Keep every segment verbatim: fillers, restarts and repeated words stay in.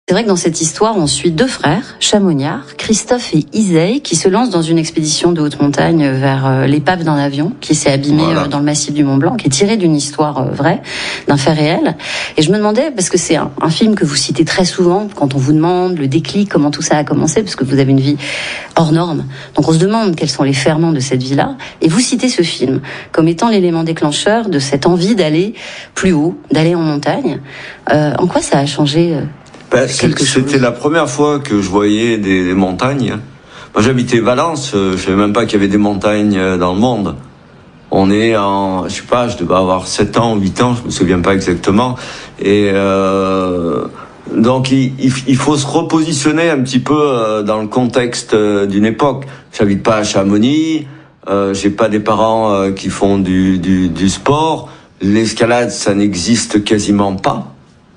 C'est vrai que dans cette histoire, on suit deux frères, chamoniards, Christophe et Iseille, qui se lancent dans une expédition de haute montagne vers l'épave d'un avion qui s'est abîmé voilà. dans le massif du Mont Blanc, qui est tiré d'une histoire vraie, d'un fait réel. Et je me demandais, parce que c'est un, un film que vous citez très souvent, quand on vous demande le déclic, comment tout ça a commencé, parce que vous avez une vie hors norme. Donc on se demande quels sont les ferments de cette vie-là. Et vous citez ce film comme étant l'élément déclencheur de cette envie d'aller plus haut, d'aller en montagne. Euh, en quoi ça a changé Ben, c'était la première fois que je voyais des, des montagnes. Moi, j'habitais Valence, je savais même pas qu'il y avait des montagnes dans le monde. On est en, je sais pas, je devais avoir sept ans, huit ans, je me souviens pas exactement. Et euh, donc, il, il faut se repositionner un petit peu dans le contexte d'une époque. J'habite pas à Chamonix, euh, j'ai pas des parents qui font du, du, du sport. L'escalade, ça n'existe quasiment pas.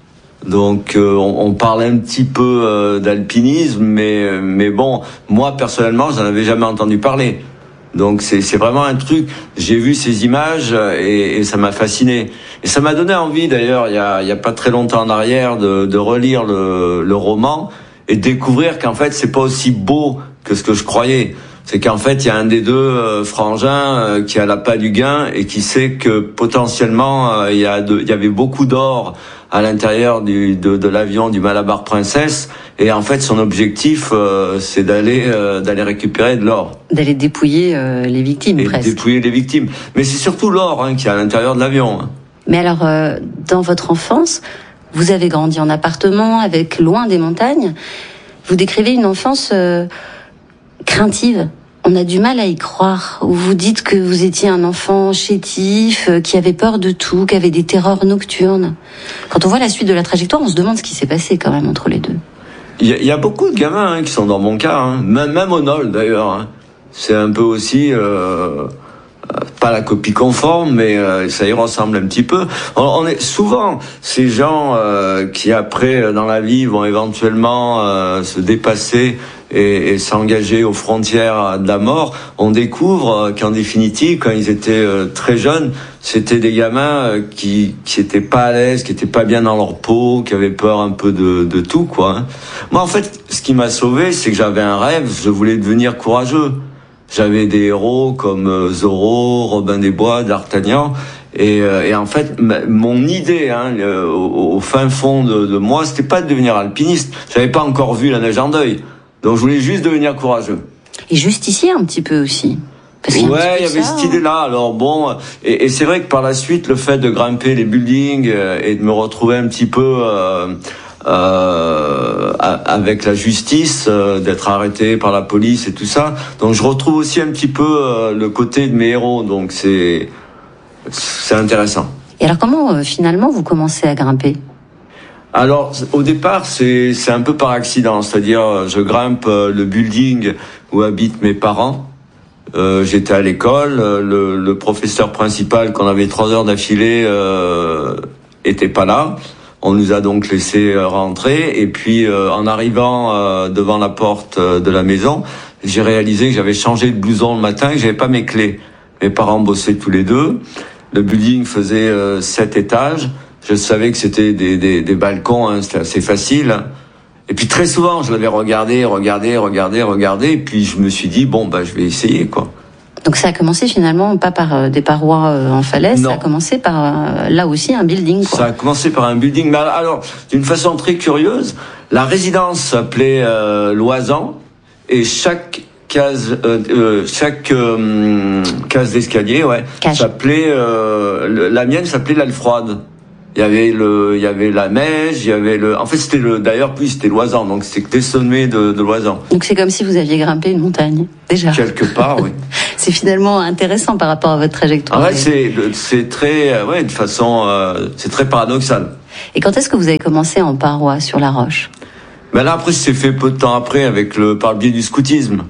Donc euh, on, on parle un petit peu euh, d'alpinisme, mais mais bon, moi personnellement, j'en avais jamais entendu parler. Donc c'est c'est vraiment un truc. J'ai vu ces images et, et ça m'a fasciné. Et ça m'a donné envie d'ailleurs, il y a il y a pas très longtemps en arrière, de de relire le le roman et de découvrir qu'en fait c'est pas aussi beau que ce que je croyais. C'est qu'en fait il y a un des deux euh, frangins euh, qui a l'appât du gain et qui sait que potentiellement euh, il y a de, il y avait beaucoup d'or à l'intérieur du, de, de l'avion du Malabar Princess, et en fait son objectif euh, c'est d'aller euh, d'aller récupérer de l'or, d'aller dépouiller euh, les victimes, et presque. dépouiller les victimes. Mais c'est surtout l'or hein, qui est à l'intérieur de l'avion. Hein. Mais alors, euh, dans votre enfance, vous avez grandi en appartement, avec loin des montagnes. Vous décrivez une enfance euh, craintive. On a du mal à y croire. Vous dites que vous étiez un enfant chétif, qui avait peur de tout, qui avait des terreurs nocturnes. Quand on voit la suite de la trajectoire, on se demande ce qui s'est passé quand même entre les deux. Il y, y a beaucoup de gamins hein, qui sont dans mon cas, hein. même, même au Nol d'ailleurs. Hein. C'est un peu aussi, euh, pas la copie conforme, mais euh, ça y ressemble un petit peu. On, on est souvent ces gens euh, qui après dans la vie vont éventuellement euh, se dépasser et, et s'engager aux frontières de la mort. On découvre qu'en définitive, quand ils étaient euh, très jeunes, c'était des gamins euh, qui qui étaient pas à l'aise, qui étaient pas bien dans leur peau, qui avaient peur un peu de de tout quoi. Hein. Moi en fait, ce qui m'a sauvé, c'est que j'avais un rêve, je voulais devenir courageux. J'avais des héros comme Zorro, Robin des Bois, D'Artagnan, et, euh, et en fait, ma, mon idée, hein, le, au, au fin fond de, de moi, c'était pas de devenir alpiniste. J'avais pas encore vu la neige en deuil, donc je voulais juste devenir courageux. Et justicier un petit peu aussi. Parce qu'il y ouais, il y avait ça, cette idée-là. Alors bon, et, et c'est vrai que par la suite, le fait de grimper les buildings euh, et de me retrouver un petit peu euh, euh, avec la justice, euh, d'être arrêté par la police et tout ça. Donc je retrouve aussi un petit peu euh, le côté de mes héros. Donc c'est c'est intéressant. Et alors comment euh, finalement vous commencez à grimper ? Alors au départ c'est c'est un peu par accident, c'est-à-dire je grimpe euh, le building où habitent mes parents. Euh, j'étais à l'école, le, le professeur principal qu'on avait trois heures d'affilée euh, était pas là. On nous a donc laissé rentrer et puis euh, en arrivant euh, devant la porte de la maison, j'ai réalisé que j'avais changé de blouson le matin et que j'avais pas mes clés. Mes parents bossaient tous les deux. Le building faisait euh, sept étages. Je savais que c'était des, des, des balcons, hein, c'était assez facile. Et puis très souvent, je l'avais regardé, regardé, regardé, regardé, et puis je me suis dit bon bah je vais essayer quoi. Donc ça a commencé finalement pas par euh, des parois euh, en falaise, non. Ça a commencé par euh, là aussi un building quoi. Ça a commencé par un building, mais alors d'une façon très curieuse, la résidence s'appelait euh, Loisan et chaque case, euh, euh, chaque euh, case d'escalier, ouais, Cage. s'appelait euh, la mienne s'appelait l'Alfroide. Il y avait le, il y avait la neige, il y avait le, en fait c'était le, d'ailleurs puis c'était Loisan, donc c'était des sommets de, de Loisan. Donc c'est comme si vous aviez grimpé une montagne, déjà. Quelque part, oui. C'est finalement intéressant par rapport à votre trajectoire. Ah ouais, c'est, c'est très, ouais, de façon, euh, c'est très paradoxal. Et quand est-ce que vous avez commencé en parois sur la roche? Ben là après c'est fait peu de temps après avec le, par le biais du scoutisme.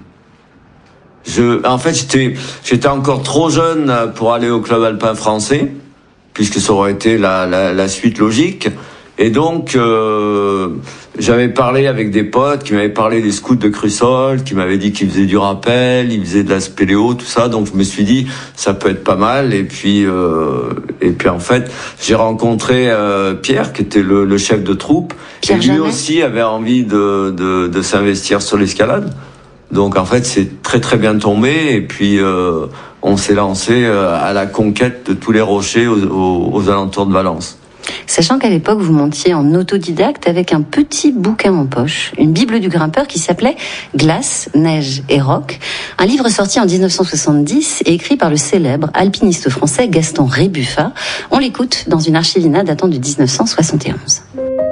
Je, en fait j'étais, j'étais encore trop jeune pour aller au club alpin français, puisque ça aurait été la, la, la suite logique. Et donc, euh, j'avais parlé avec des potes qui m'avaient parlé des scouts de Crussol, qui m'avaient dit qu'ils faisaient du rappel, ils faisaient de la spéléo, tout ça. Donc je me suis dit, ça peut être pas mal. Et puis, euh, et puis en fait, j'ai rencontré euh, Pierre, qui était le, le chef de troupe, Pierre et lui Jamais. aussi avait envie de, de, de s'investir sur l'escalade. Donc en fait, c'est très très bien tombé. Et puis euh, on s'est lancé euh, à la conquête de tous les rochers aux, aux, aux alentours de Valence. Sachant qu'à l'époque, vous montiez en autodidacte avec un petit bouquin en poche, une Bible du grimpeur qui s'appelait Glace, neige et roc, un livre sorti en dix-neuf cent soixante-dix et écrit par le célèbre alpiniste français Gaston Rébuffat. On l'écoute dans une archivina datant de dix-neuf cent soixante et onze.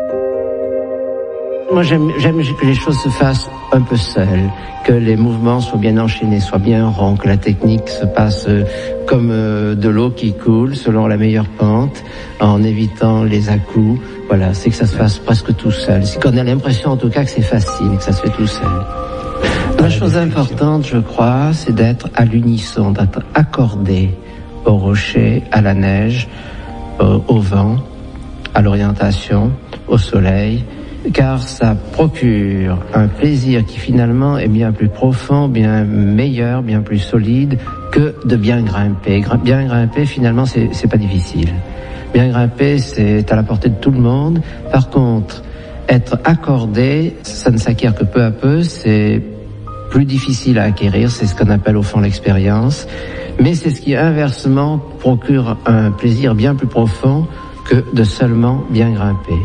Moi, j'aime, j'aime que les choses se fassent un peu seules, que les mouvements soient bien enchaînés, soient bien ronds, que la technique se passe comme de l'eau qui coule selon la meilleure pente, en évitant les à-coups. Voilà, c'est que ça se fasse presque tout seul. C'est qu'on a l'impression, en tout cas, que c'est facile et que ça se fait tout seul. La chose importante, je crois, c'est d'être à l'unisson, d'être accordé au rocher, à la neige, au, au vent, à l'orientation, au soleil, car ça procure un plaisir qui finalement est bien plus profond, bien meilleur, bien plus solide que de bien grimper. Bien grimper, finalement, c'est, c'est pas difficile. Bien grimper, c'est à la portée de tout le monde. Par contre, être accordé, ça ne s'acquiert que peu à peu, c'est plus difficile à acquérir, c'est ce qu'on appelle au fond l'expérience. Mais c'est ce qui, inversement, procure un plaisir bien plus profond que de seulement bien grimper.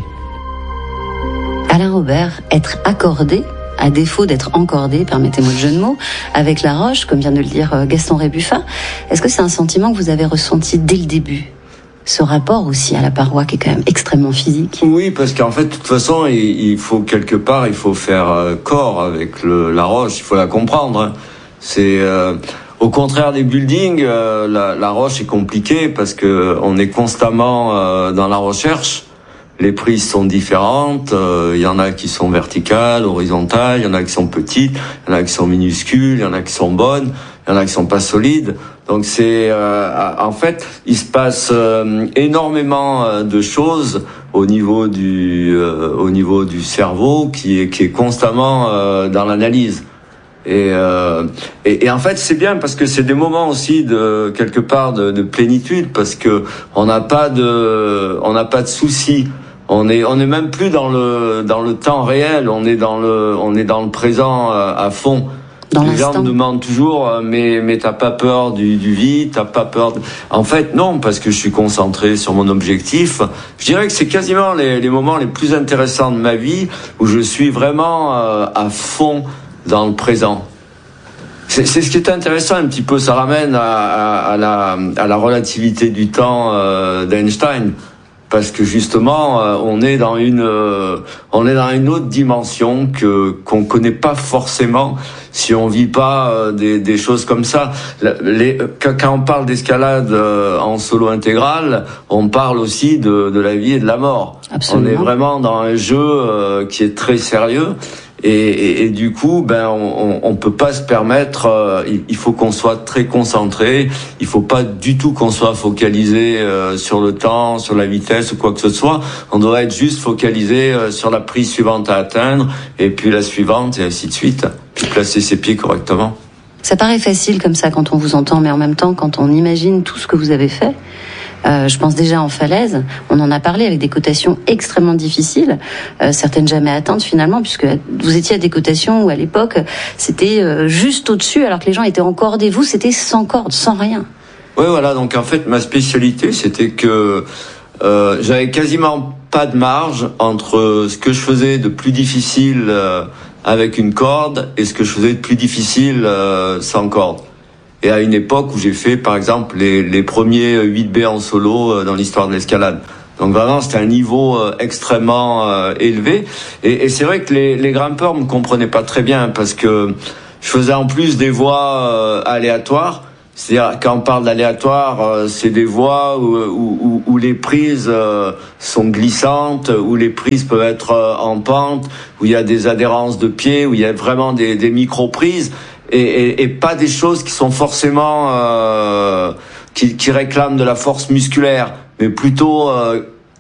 Alain Robert, être accordé, à défaut d'être encordé, permettez-moi le jeu de mots, avec la roche, comme vient de le dire Gaston Rébuffat, est-ce que c'est un sentiment que vous avez ressenti dès le début ? Ce rapport aussi à la paroi qui est quand même extrêmement physique. Oui, parce qu'en fait, de toute façon, il, il faut quelque part, il faut faire euh, corps avec le, la roche, il faut la comprendre. Hein. C'est euh, au contraire des buildings, euh, la, la roche est compliquée parce que on est constamment euh, dans la recherche. Les prises sont différentes, il euh, y en a qui sont verticales, horizontales, il y en a qui sont petites, il y en a qui sont minuscules, il y en a qui sont bonnes, il y en a qui sont pas solides. Donc c'est euh, en fait, il se passe euh, énormément euh, de choses au niveau du euh, au niveau du cerveau qui est qui est constamment euh, dans l'analyse. Et, euh, et, et en fait c'est bien parce que c'est des moments aussi de quelque part de, de plénitude parce que on n'a pas de on n'a pas de soucis. On est on est même plus dans le dans le temps réel. On est dans le on est dans le présent à, à fond. Dans les gens me demandent toujours mais mais t'as pas peur du, du vide, t'as pas peur de... En fait non, parce que je suis concentré sur mon objectif. Je dirais que c'est quasiment les, les moments les plus intéressants de ma vie où je suis vraiment euh, à fond dans le présent. C'est, c'est ce qui est intéressant un petit peu. Ça ramène à, à, à la à la relativité du temps euh, d'Einstein. Parce que justement, euh, on est dans une, euh, on est dans une autre dimension que qu'on connaît pas forcément si on vit pas euh, des, des choses comme ça. Les, quand, quand on parle d'escalade euh, en solo intégral, on parle aussi de, de la vie et de la mort. Absolument. On est vraiment dans un jeu euh, qui est très sérieux. Et, et, et du coup, ben, on, on peut pas se permettre. Euh, il, il faut qu'on soit très concentré. Il faut pas du tout qu'on soit focalisé euh, sur le temps, sur la vitesse ou quoi que ce soit. On doit être juste focalisé euh, sur la prise suivante à atteindre, et puis la suivante, et ainsi de suite. Puis placer ses pieds correctement. Ça paraît facile comme ça quand on vous entend, mais en même temps, quand on imagine tout ce que vous avez fait. Euh, je pense déjà en falaise, on en a parlé avec des cotations extrêmement difficiles, euh, certaines jamais atteintes finalement, puisque vous étiez à des cotations où à l'époque c'était euh, juste au-dessus, alors que les gens étaient encordés. Vous, c'était sans corde, sans rien. Oui, voilà. Donc en fait, ma spécialité, c'était que euh, j'avais quasiment pas de marge entre ce que je faisais de plus difficile euh, avec une corde et ce que je faisais de plus difficile euh, sans corde. Et à une époque où j'ai fait, par exemple, les, les premiers huit B en solo dans l'histoire de l'escalade. Donc vraiment, c'était un niveau euh, extrêmement euh, élevé. Et, et c'est vrai que les, les grimpeurs me comprenaient pas très bien parce que je faisais en plus des voies euh, aléatoires. C'est-à-dire, quand on parle d'aléatoire, euh, c'est des voies où, où, où les prises euh, sont glissantes, où les prises peuvent être euh, en pente, où il y a des adhérences de pieds, où il y a vraiment des, des micro-prises. Et, et, et pas des choses qui sont forcément euh, qui, qui réclament de la force musculaire, mais plutôt euh,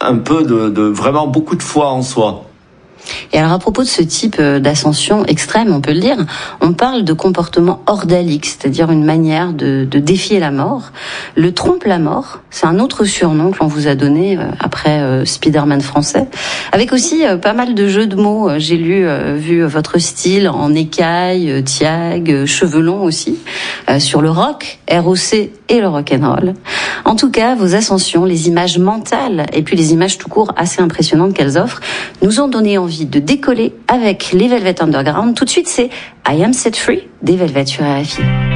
un peu de, de vraiment beaucoup de foi en soi. Et alors à propos de ce type d'ascension extrême, on peut le dire, on parle de comportement ordalique, c'est-à-dire une manière de, de défier la mort. Le trompe-la-mort, c'est un autre surnom que l'on vous a donné après euh, Spider-Man français, avec aussi euh, pas mal de jeux de mots. J'ai lu, euh, vu votre style en écaille, tiag, cheveux longs aussi, euh, sur le rock, R O C et le rock'n'roll. En tout cas, vos ascensions, les images mentales et puis les images tout court assez impressionnantes qu'elles offrent, nous ont donné envie de décoller avec les Velvet Underground. Tout de suite, c'est I Am Set Free des Velvet sur R F I.